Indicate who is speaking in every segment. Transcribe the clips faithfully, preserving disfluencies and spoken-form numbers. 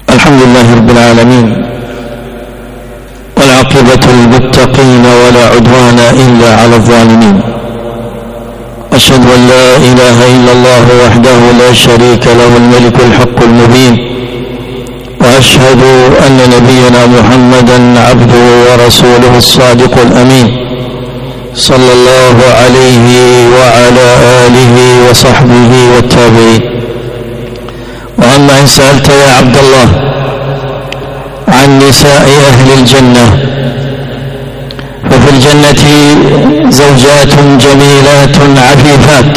Speaker 1: الحمد لله رب العالمين، والعاقبة للمتقين ولا عدوان إلا على الظالمين. أشهد أن لا إله إلا الله وحده لا شريك له الملك الحق المبين، وأشهد أن نبينا محمدا عبده ورسوله الصادق الأمين، صلى الله عليه وعلى آله وصحبه والتابعين. وأما إن سألت يا عبد الله عن نساء أهل الجنة ففي الجنة زوجات جميلات عفيفات،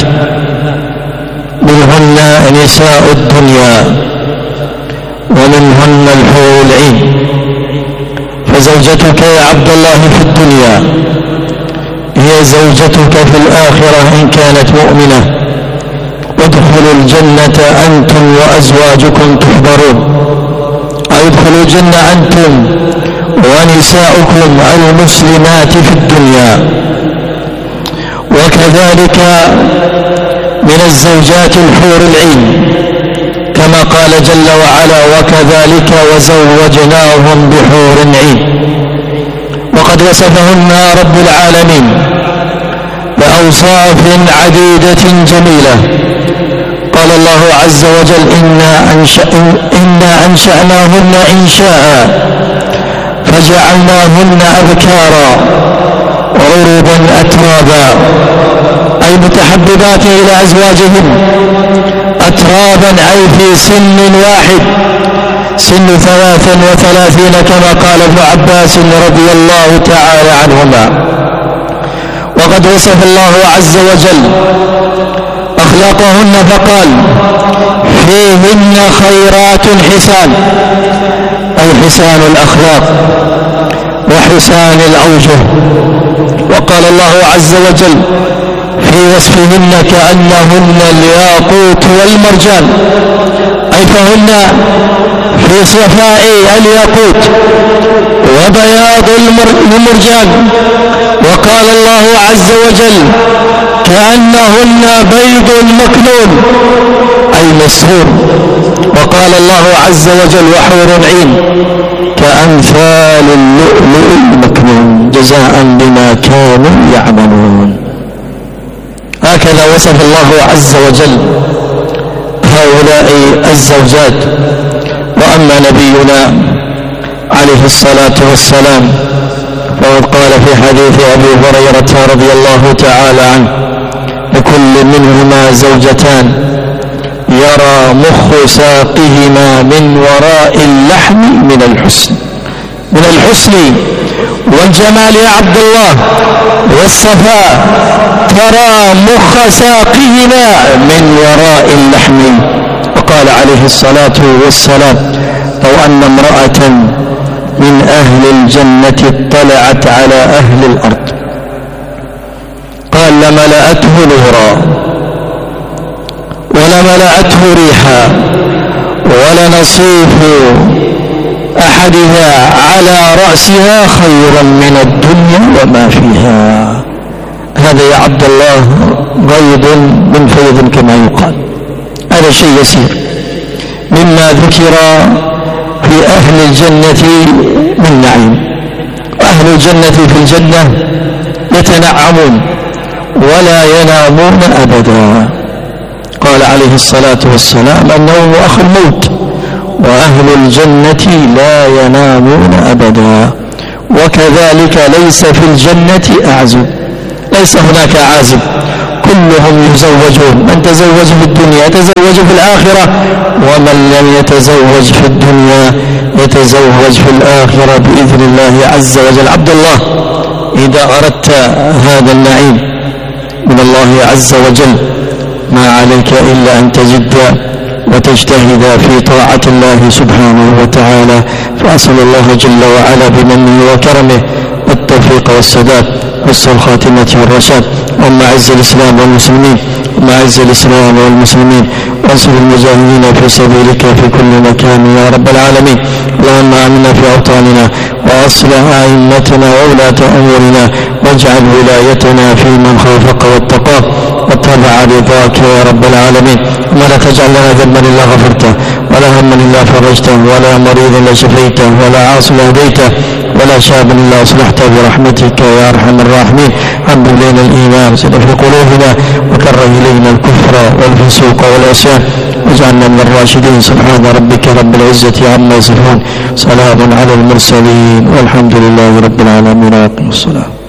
Speaker 1: منهن نساء الدنيا ومنهن الحور العين. فزوجتك يا عبد الله في الدنيا هي زوجتك في الآخرة إن كانت مؤمنة. وادخلوا الجنة أنتم وأزواجكم تحبرون، أو ادخلوا الجنة أنتم ونساؤكم المسلمات في الدنيا. وكذلك من الزوجات الحور العين، كما قال جل وعلا: وكذلك وزوجناهم بحور عين. وقد وصفهن رب العالمين بأوصاف عديدة جميلة. قال الله عز وجل: إنا, أنشأ إنا أنشأناهن إنشاء فجعلناهن أبكارا عربا أترابا، أي متحببات إلى أزواجهن، أترابا أي في سن واحد، سن ثلاث وثلاثين، كما قال ابن عباس رضي الله تعالى عنهما. وقد وصف الله عز وجل أخلاقهن فقال: فيهن خيرات حسان، أي حسان الأخلاق وحسان الأوجه. وقال الله عز وجل في وصفهن: كأنهن الياقوت والمرجان، أي فهن في صفاء الياقوت وبياض المرجان. وقال الله عز وجل: كأنهن بيض مكنون، أي مسرور. وقال الله عز وجل: وحور عين كأمثال اللؤلؤ المكنون جزاء بما كانوا يعملون. هكذا وصف الله عز وجل هؤلاء الزوجات. وأما نبينا عليه الصلاة والسلام فقد قال في حديث أبي هريرة رضي الله تعالى عنه: لكل منهما زوجتان يرى مخ ساقهما من وراء اللحم من الحسن، من الحسن والجمال يا عبد الله والصفاء، ترى مخ ساقهما من وراء اللحم. وقال عليه الصلاة والسلام: لو أن امرأة من أهل الجنة اطلعت على أهل الأرض قال لملأته نورا ولملأته ريحا ولنصيف أحدها على رأسها خيرا من الدنيا وما فيها. هذا يا عبد الله غيض من فيض كما يقال. هذا شيء يسير مما ذكر في أهل الجنة من نعيم. وأهل الجنة في الجنة يتنعمون ولا ينامون أبدا. قال عليه الصلاة والسلام: النوم أخو الموت، وأهل الجنة لا ينامون أبدا. وكذلك ليس في الجنة أعزب، ليس هناك عازب، كلهم يزوجون. من تزوج في الدنيا يتزوج في الآخرة، ومن لم يتزوج في الدنيا يتزوج في الآخرة بإذن الله عز وجل. عبد الله، إذا أردت هذا النعيم من الله عز وجل ما عليك إلا أن تجد وتجتهد في طاعة الله سبحانه وتعالى. فأسأل الله جل وعلا بمنه وكرمه التوفيق والسداد حسن الخاتمة والرشاد. اللهم أعز الإسلام والمسلمين، اللهم أعز الإسلام والمسلمين، وانصر المجاهدين في سبيلك في كل مكان يا رب العالمين. اللهم آمنا في أوطاننا وأصلح أئمتنا وولاة أمورنا واجعل ولايتنا في من خافك واتقاك واتبع رضاك يا رب العالمين. ولا تجعل لنا ذنبا إلا غفرته ولا هما إلا فرجته ولا مريضا إلا شفيته ولا عاصي إلا هديته ولا شابا إلا أصلحته برحمتك يا أرحم الراحمين. حبب إلينا الإيمان زد في قلوبنا وكره إلينا الكفر والفسوق والعصيان واجعلنا من الراشدين. سبحان ربك رب العزة عما يصفون، سلام على المرسلين والحمد لله رب العالمين. وأقم الصلاة.